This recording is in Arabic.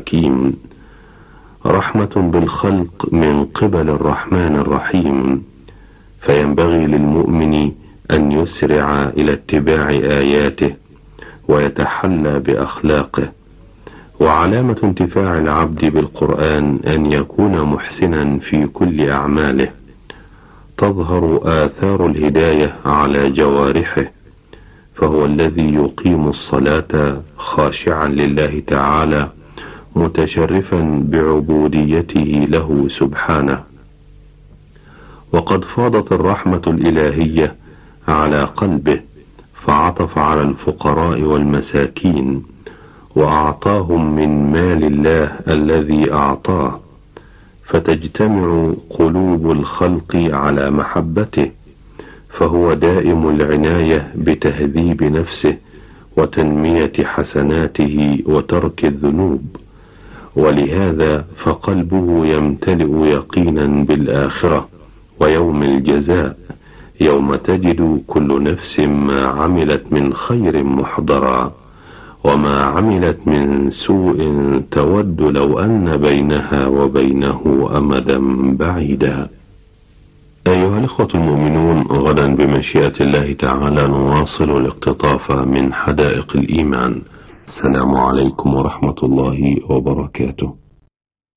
الحكيم، رحمة بالخلق من قبل الرحمن الرحيم، فينبغي للمؤمن أن يسرع إلى اتباع آياته ويتحلى بأخلاقه. وعلامة انتفاع العبد بالقرآن أن يكون محسنا في كل أعماله، تظهر آثار الهداية على جوارحه، فهو الذي يقيم الصلاة خاشعا لله تعالى متشرفا بعبوديته له سبحانه. وقد فاضت الرحمة الإلهية على قلبه، فعطف على الفقراء والمساكين وأعطاهم من مال الله الذي أعطاه، فتجتمع قلوب الخلق على محبته، فهو دائم العناية بتهذيب نفسه وتنمية حسناته وترك الذنوب، ولهذا فقلبه يمتلئ يقينا بالآخرة ويوم الجزاء، يوم تجد كل نفس ما عملت من خير محضرا، وما عملت من سوء تود لو أن بينها وبينه أمدا بعيدا. أيها الأخوة المؤمنون، غدا بمشيئة الله تعالى نواصل الاقتطاف من حدائق الإيمان. السلام عليكم ورحمة الله وبركاته.